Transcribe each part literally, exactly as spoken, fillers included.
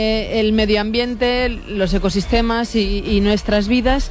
el medio ambiente, los ecosistemas y, y nuestras vidas.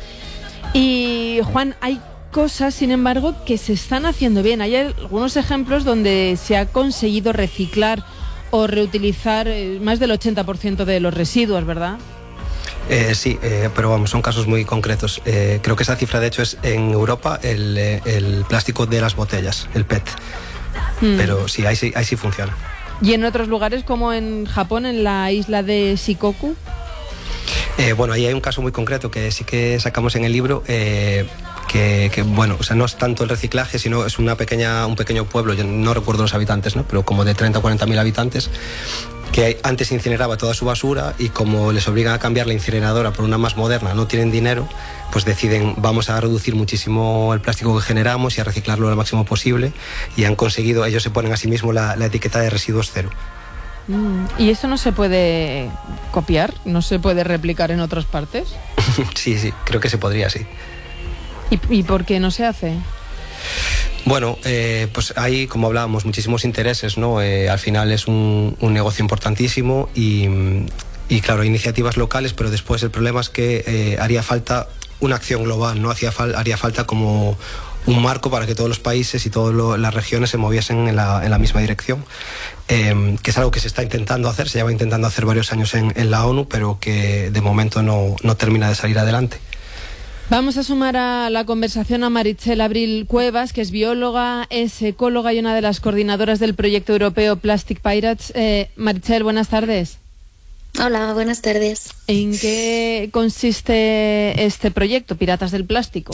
Y Juan, hay cosas, sin embargo, que se están haciendo bien. Hay algunos ejemplos donde se ha conseguido reciclar o reutilizar más del ochenta por ciento de los residuos, ¿verdad? Eh, sí, eh, pero vamos, son casos muy concretos. Eh, creo que esa cifra, de hecho, es en Europa el, el plástico de las botellas, el P E T. Mm. Pero sí, ahí sí, ahí sí funciona. ¿Y en otros lugares, como en Japón, en la isla de Shikoku? Eh, bueno, ahí hay un caso muy concreto que sí que sacamos en el libro, eh, que, que bueno, o sea, no es tanto el reciclaje, sino es una pequeña, un pequeño pueblo, yo no recuerdo los habitantes, ¿no? Pero como de treinta o cuarenta mil habitantes, que antes incineraba toda su basura y como les obligan a cambiar la incineradora por una más moderna, no tienen dinero, pues deciden, vamos a reducir muchísimo el plástico que generamos y a reciclarlo al máximo posible, y han conseguido, ellos se ponen a sí mismos la, la etiqueta de residuos cero. Mm. ¿Y eso no se puede copiar? ¿No se puede replicar en otras partes? Sí, sí, creo que se podría, sí. ¿Y, y por qué no se hace? Bueno, eh, pues hay, como hablábamos, muchísimos intereses, ¿no? Eh, al final es un, un negocio importantísimo y, y, claro, hay iniciativas locales, pero después el problema es que eh, haría falta una acción global, ¿no? Hacía fal- haría falta como un marco para que todos los países y todas las regiones se moviesen en la, en la misma dirección, eh, que es algo que se está intentando hacer, se lleva intentando hacer varios años en, en la ONU, pero que de momento no, no termina de salir adelante. Vamos a sumar a la conversación a Meritxell Abril Cuevas, que es bióloga, es ecóloga y una de las coordinadoras del proyecto europeo Plastic Pirates. Eh, Meritxell, buenas tardes. Hola, buenas tardes. ¿En qué consiste este proyecto, Piratas del Plástico?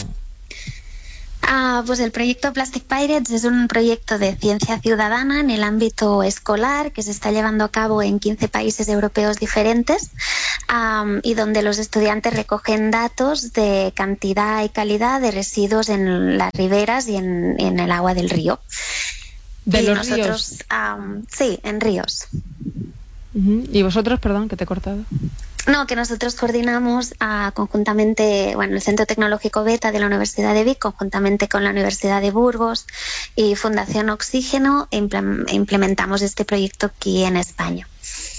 Ah, pues el proyecto Plastic Pirates es un proyecto de ciencia ciudadana en el ámbito escolar que se está llevando a cabo en quince países europeos diferentes, um, y donde los estudiantes recogen datos de cantidad y calidad de residuos en las riberas y en, en el agua del río. ¿De y los nosotros, ríos? Um, sí, en ríos. Uh-huh. ¿Y vosotros, perdón, que te he cortado? No, que nosotros coordinamos uh, conjuntamente, bueno, el Centro Tecnológico Beta de la Universidad de Vic, conjuntamente con la Universidad de Burgos y Fundación Oxígeno, e implementamos este proyecto aquí en España.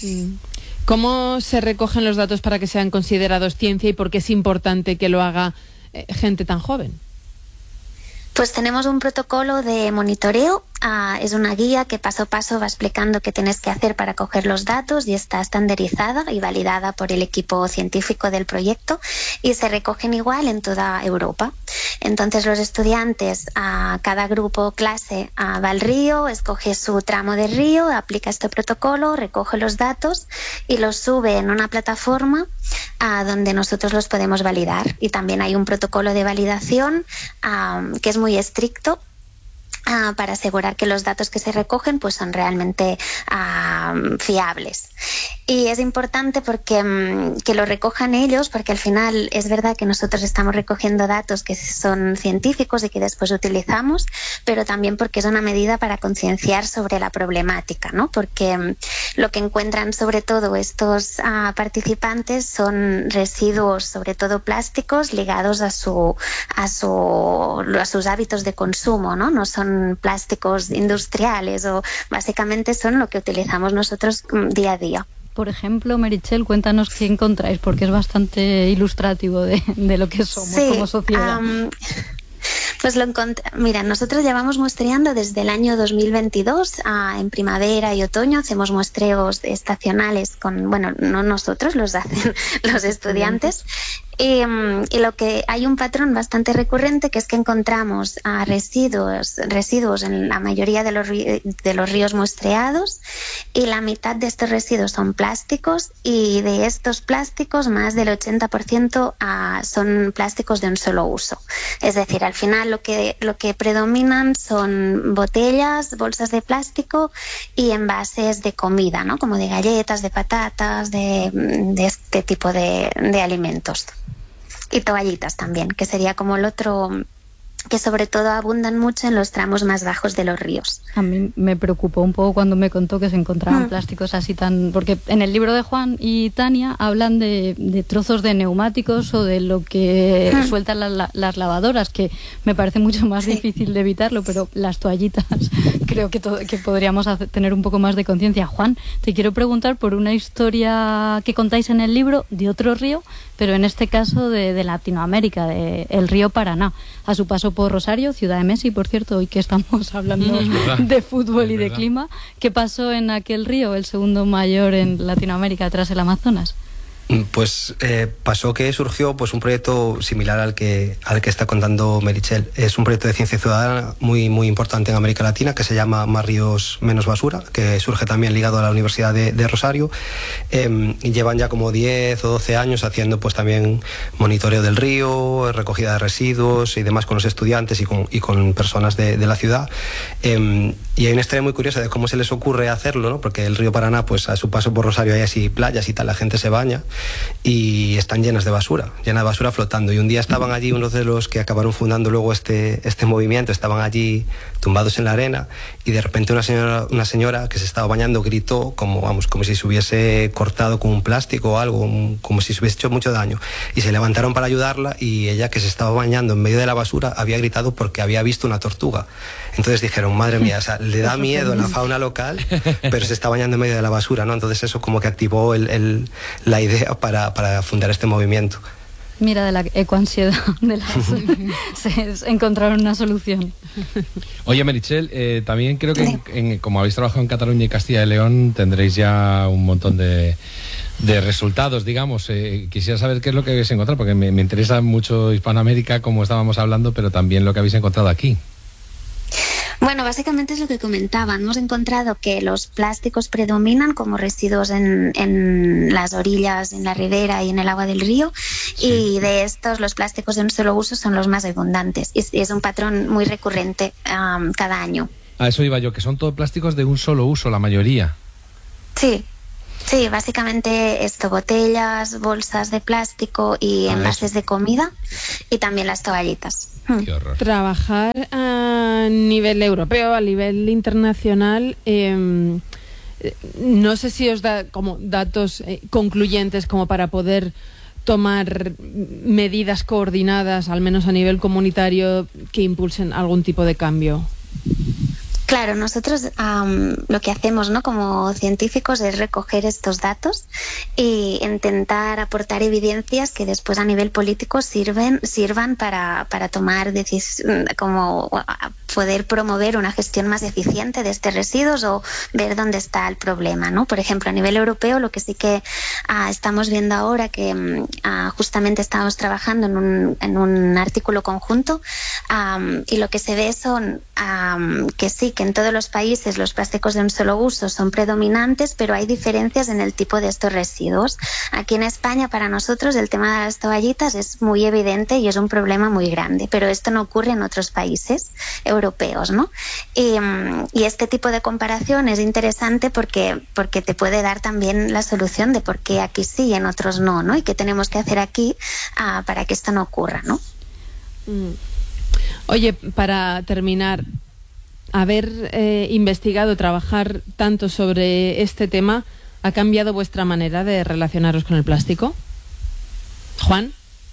¿Cómo se recogen los datos para que sean considerados ciencia y por qué es importante que lo haga eh, gente tan joven? Pues tenemos un protocolo de monitoreo, uh, es una guía que paso a paso va explicando qué tienes que hacer para coger los datos y está estandarizada y validada por el equipo científico del proyecto y se recogen igual en toda Europa. Entonces los estudiantes, uh, cada grupo o clase uh, va al río, escoge su tramo de río, aplica este protocolo, recoge los datos y los sube en una plataforma uh, donde nosotros los podemos validar. Y también hay un protocolo de validación uh, que es muy muy estricto uh, para asegurar que los datos que se recogen pues son realmente uh, fiables. Y es importante porque um, que lo recojan ellos, porque al final es verdad que nosotros estamos recogiendo datos que son científicos y que después utilizamos, pero también porque es una medida para concienciar sobre la problemática, ¿no? Porque um, lo que encuentran sobre todo estos uh, participantes son residuos, sobre todo plásticos, ligados a su a su a sus hábitos de consumo, ¿no? No son plásticos industriales, o básicamente son lo que utilizamos nosotros um, día a día. Por ejemplo, Meritxell, cuéntanos qué encontráis, porque es bastante ilustrativo de, de lo que somos sí, como sociedad. Um, pues lo encont- Mira, nosotros llevamos muestreando desde el año dos mil veintidós, uh, en primavera y otoño hacemos muestreos estacionales con, bueno, no nosotros, los hacen los estudiantes. Y, y lo que hay un patrón bastante recurrente, que es que encontramos uh, residuos residuos en la mayoría de los, de los ríos muestreados, y la mitad de estos residuos son plásticos, y de estos plásticos más del ochenta por ciento uh, son plásticos de un solo uso. Es decir, al final lo que, lo que predominan son botellas, bolsas de plástico y envases de comida, ¿no? Como de galletas, de patatas, de, de este tipo de, de alimentos. Y toallitas también, que sería como el otro, que sobre todo abundan mucho en los tramos más bajos de los ríos. A mí me preocupó un poco cuando me contó que se encontraban mm. plásticos así tan... Porque en el libro de Juan y Tania hablan de, de trozos de neumáticos o de lo que mm. sueltan la, la, las lavadoras, que me parece mucho más sí. difícil de evitarlo, pero las toallitas creo que, to- que podríamos hacer, tener un poco más de conciencia. Juan, te quiero preguntar por una historia que contáis en el libro de otro río, pero en este caso de, de Latinoamérica, de el río Paraná, a su paso por Rosario, ciudad de Messi, por cierto, hoy que estamos hablando de fútbol y de clima. ¿Qué pasó en aquel río, el segundo mayor en Latinoamérica tras el Amazonas? Pues eh, pasó que surgió pues un proyecto similar al que al que está contando Meritxell. Es un proyecto de ciencia ciudadana muy muy importante en América Latina que se llama Más ríos, menos basura, que surge también ligado a la Universidad de, de Rosario. Eh, y llevan ya como diez o doce años haciendo pues también monitoreo del río, recogida de residuos y demás con los estudiantes y con, y con personas de, de la ciudad. Eh, y hay una historia muy curiosa de cómo se les ocurre hacerlo, ¿no? Porque el río Paraná, pues a su paso por Rosario hay así playas y tal, la gente se baña y están llenas de basura, llenas de basura flotando. Y un día estaban allí unos de los que acabaron fundando luego este, este movimiento, estaban allí tumbados en la arena y de repente una señora, una señora que se estaba bañando gritó como, vamos, como si se hubiese cortado con un plástico o algo, un, como si se hubiese hecho mucho daño. Y se levantaron para ayudarla y ella, que se estaba bañando en medio de la basura, había gritado porque había visto una tortuga. Entonces dijeron, madre mía, o sea, le da miedo la fauna local, pero se está bañando en medio de la basura, ¿no? Entonces eso como que activó el, el, la idea para, para fundar este movimiento. Mira, de la ecoansiedad de las se encontraron una solución. Oye, Meritxell, eh, también creo que en, en, como habéis trabajado en Cataluña y Castilla y León tendréis ya un montón de, de resultados, digamos. Eh, quisiera saber qué es lo que habéis encontrado, porque me, me interesa mucho Hispanoamérica, como estábamos hablando, pero también lo que habéis encontrado aquí. Bueno, básicamente es lo que comentaban. Hemos encontrado que los plásticos predominan como residuos en, en las orillas, en la ribera y en el agua del río, sí. Y de estos los plásticos de un solo uso son los más abundantes. Y es, es un patrón muy recurrente um, cada año. A eso iba yo, que son todos plásticos de un solo uso, la mayoría. Sí. Sí, básicamente esto, botellas, bolsas de plástico y ah, envases eso. de comida y también las toallitas. Qué horror. Trabajar a nivel europeo, a nivel internacional, eh, no sé si os da como datos eh, concluyentes como para poder tomar medidas coordinadas, al menos a nivel comunitario, que impulsen algún tipo de cambio. Claro, nosotros um, lo que hacemos, ¿no?, como científicos es recoger estos datos e intentar aportar evidencias que después a nivel político sirven, sirvan para, para tomar decisiones, como poder promover una gestión más eficiente de estos residuos o ver dónde está el problema, ¿no? Por ejemplo, a nivel europeo, lo que sí que uh, estamos viendo ahora, que uh, justamente estamos trabajando en un, en un artículo conjunto um, y lo que se ve son um, que sí, que en todos los países los plásticos de un solo uso son predominantes, pero hay diferencias en el tipo de estos residuos. Aquí en España, para nosotros, el tema de las toallitas es muy evidente y es un problema muy grande, pero esto no ocurre en otros países europeos, ¿no? Y, y este tipo de comparación es interesante porque, porque te puede dar también la solución de por qué aquí sí y en otros no, ¿no? Y qué tenemos que hacer aquí uh, para que esto no ocurra, ¿no? Mm. Oye, para terminar, haber eh, investigado, trabajar tanto sobre este tema, ¿ha cambiado vuestra manera de relacionaros con el plástico? ¿Juan?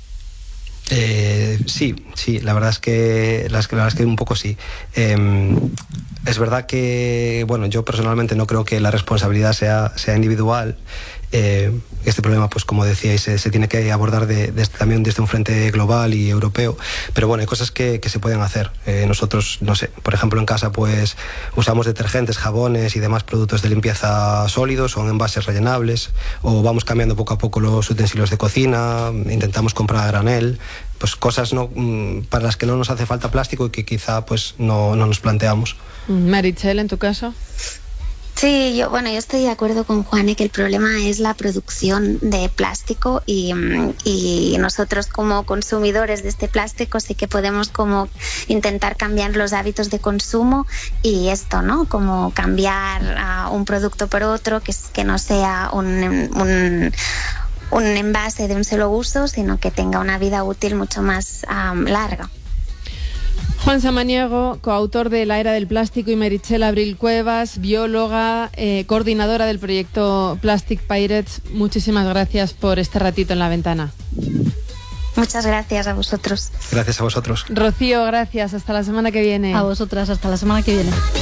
Eh, sí, sí, la verdad es que la verdad es que un poco sí. Eh, es verdad que, bueno, yo personalmente no creo que la responsabilidad sea, sea individual. Eh, este problema, pues como decíais, se, se tiene que abordar de, de, también desde un frente global y europeo, pero bueno, hay cosas que, que se pueden hacer. Eh, nosotros, no sé, por ejemplo en casa pues usamos detergentes, jabones y demás productos de limpieza sólidos o en envases rellenables, o vamos cambiando poco a poco los utensilios de cocina, intentamos comprar a granel, pues cosas no, para las que no nos hace falta plástico y que quizá pues no, no nos planteamos. Meritxell, ¿en tu caso? Sí, yo, bueno, yo estoy de acuerdo con Juan en que el problema es la producción de plástico y, y nosotros como consumidores de este plástico sí que podemos como intentar cambiar los hábitos de consumo y esto, ¿no? Como cambiar uh, un producto por otro, que, que no sea un, un, un envase de un solo uso, sino que tenga una vida útil mucho más um, larga. Juan Samaniego, coautor de La Era del Plástico, y Meritxell Abril Cuevas, bióloga, eh, coordinadora del proyecto Plastic Pirates. Muchísimas gracias por este ratito en La Ventana. Muchas gracias a vosotros. Gracias a vosotros. Rocío, gracias. Hasta la semana que viene. A vosotras, hasta la semana que viene.